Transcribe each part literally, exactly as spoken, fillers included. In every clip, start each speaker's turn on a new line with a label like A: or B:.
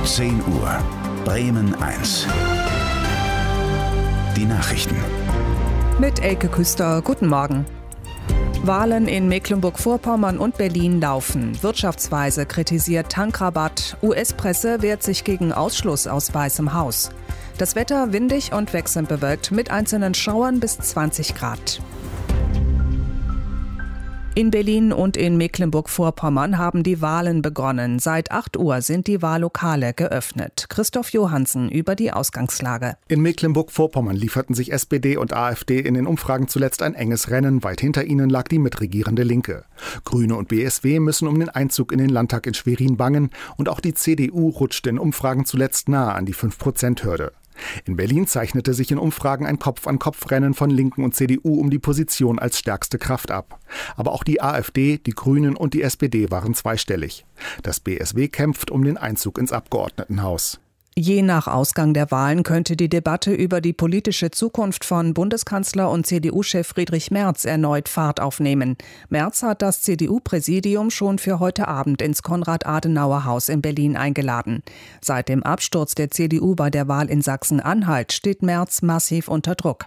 A: zehn Uhr, Bremen eins. Die Nachrichten.
B: Mit Elke Küster, guten Morgen. Wahlen in Mecklenburg-Vorpommern und Berlin laufen. Wirtschaftsweise kritisiert Tankrabatt. U S-Presse wehrt sich gegen Ausschluss aus Weißem Haus. Das Wetter windig und wechselnd bewölkt mit einzelnen Schauern bis zwanzig Grad. In Berlin und in Mecklenburg-Vorpommern haben die Wahlen begonnen. Seit acht Uhr sind die Wahllokale geöffnet. Christoph Johansen über die Ausgangslage.
C: In Mecklenburg-Vorpommern lieferten sich S P D und AfD in den Umfragen zuletzt ein enges Rennen. Weit hinter ihnen lag die mitregierende Linke. Grüne und B S W müssen um den Einzug in den Landtag in Schwerin bangen. Und auch die C D U rutschte in Umfragen zuletzt nahe an die fünf Prozent Hürde. In Berlin zeichnete sich in Umfragen ein Kopf-an-Kopf-Rennen von Linken und C D U um die Position als stärkste Kraft ab. Aber auch die AfD, die Grünen und die S P D waren zweistellig. Das B S W kämpft um den Einzug ins Abgeordnetenhaus.
B: Je nach Ausgang der Wahlen könnte die Debatte über die politische Zukunft von Bundeskanzler und C D U-Chef Friedrich Merz erneut Fahrt aufnehmen. Merz hat das C D U-Präsidium schon für heute Abend ins Konrad-Adenauer-Haus in Berlin eingeladen. Seit dem Absturz der C D U bei der Wahl in Sachsen-Anhalt steht Merz massiv unter Druck.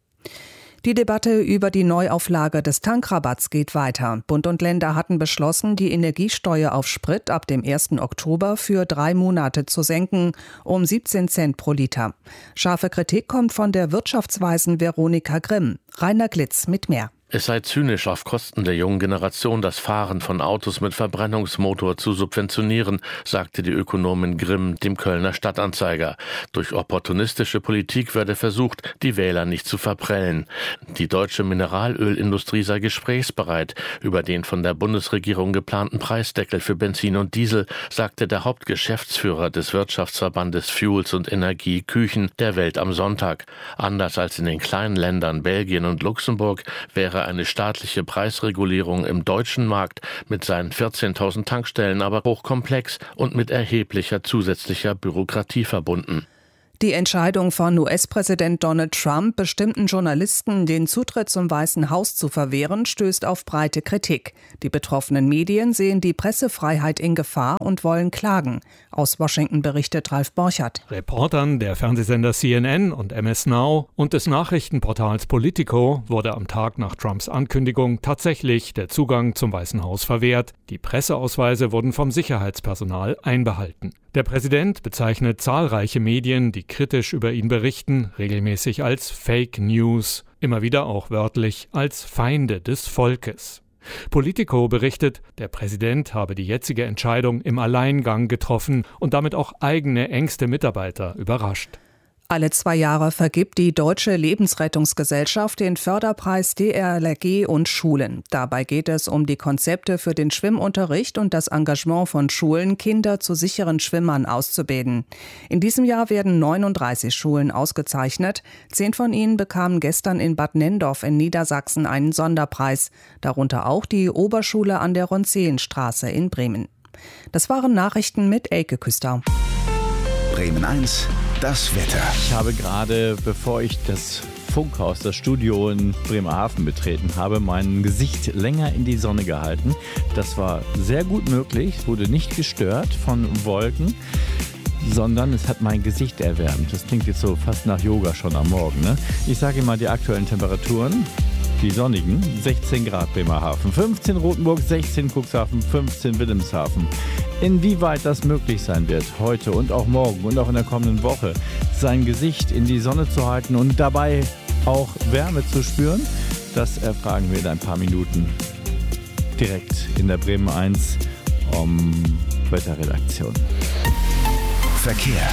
B: Die Debatte über die Neuauflage des Tankrabatts geht weiter. Bund und Länder hatten beschlossen, die Energiesteuer auf Sprit ab dem ersten Oktober für drei Monate zu senken, um siebzehn Cent pro Liter. Scharfe Kritik kommt von der Wirtschaftsweisen Veronika Grimm. Rainer Glitz mit mehr.
D: Es sei zynisch, auf Kosten der jungen Generation das Fahren von Autos mit Verbrennungsmotor zu subventionieren, sagte die Ökonomin Grimm dem Kölner Stadtanzeiger. Durch opportunistische Politik werde versucht, die Wähler nicht zu verprellen. Die deutsche Mineralölindustrie sei gesprächsbereit. Über den von der Bundesregierung geplanten Preisdeckel für Benzin und Diesel sagte der Hauptgeschäftsführer des Wirtschaftsverbandes Fuels und Energie Küchen der Welt am Sonntag. Anders als in den kleinen Ländern Belgien und Luxemburg wäre eine staatliche Preisregulierung im deutschen Markt mit seinen vierzehntausend Tankstellen aber hochkomplex und mit erheblicher zusätzlicher Bürokratie verbunden.
B: Die Entscheidung von U S-Präsident Donald Trump, bestimmten Journalisten den Zutritt zum Weißen Haus zu verwehren, stößt auf breite Kritik. Die betroffenen Medien sehen die Pressefreiheit in Gefahr und wollen klagen. Aus Washington berichtet Ralf Borchert.
E: Reportern der Fernsehsender C N N und M S Now und des Nachrichtenportals Politico wurde am Tag nach Trumps Ankündigung tatsächlich der Zugang zum Weißen Haus verwehrt. Die Presseausweise wurden vom Sicherheitspersonal einbehalten. Der Präsident bezeichnet zahlreiche Medien, die kritisch über ihn berichten, regelmäßig als Fake News, immer wieder auch wörtlich als Feinde des Volkes. Politico berichtet, der Präsident habe die jetzige Entscheidung im Alleingang getroffen und damit auch eigene engste Mitarbeiter überrascht.
B: Alle zwei Jahre vergibt die Deutsche Lebensrettungsgesellschaft den Förderpreis D R L G und Schulen. Dabei geht es um die Konzepte für den Schwimmunterricht und das Engagement von Schulen, Kinder zu sicheren Schwimmern auszubilden. In diesem Jahr werden neununddreißig Schulen ausgezeichnet. Zehn von ihnen bekamen gestern in Bad Nenndorf in Niedersachsen einen Sonderpreis. Darunter auch die Oberschule an der Ronselenstraße in Bremen. Das waren Nachrichten mit Elke Küster.
A: Bremen eins. Das Wetter.
F: Ich habe gerade, bevor ich das Funkhaus, das Studio in Bremerhaven betreten habe, mein Gesicht länger in die Sonne gehalten. Das war sehr gut möglich, es wurde nicht gestört von Wolken, sondern es hat mein Gesicht erwärmt. Das klingt jetzt so fast nach Yoga schon am Morgen, ne? Ich sage Ihnen mal die aktuellen Temperaturen. Die sonnigen, sechzehn Grad Bremerhaven, fünfzehn Rotenburg, sechzehn Cuxhaven, fünfzehn Wilhelmshaven. Inwieweit das möglich sein wird, heute und auch morgen und auch in der kommenden Woche, sein Gesicht in die Sonne zu halten und dabei auch Wärme zu spüren, das erfragen wir in ein paar Minuten direkt in der Bremen eins um Wetterredaktion.
A: Verkehr.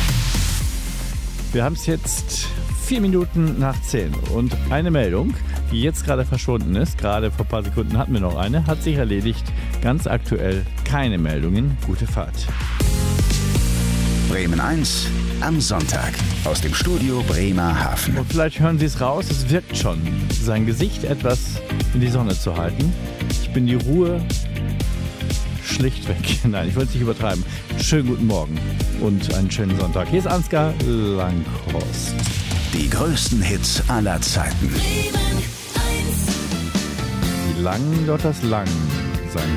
F: Wir haben es jetzt vier Minuten nach zehn und eine Meldung, die jetzt gerade verschwunden ist, gerade vor ein paar Sekunden hatten wir noch eine, hat sich erledigt. Ganz aktuell keine Meldungen. Gute Fahrt.
A: Bremen eins am Sonntag aus dem Studio Bremerhaven.
F: Und vielleicht hören Sie es raus, es wirkt schon, sein Gesicht etwas in die Sonne zu halten. Ich bin die Ruhe schlichtweg. Nein, ich wollte es nicht übertreiben. Schönen guten Morgen und einen schönen Sonntag. Hier ist Ansgar Langhorst.
A: Die größten Hits aller Zeiten.
F: Wie lang dort das Lang?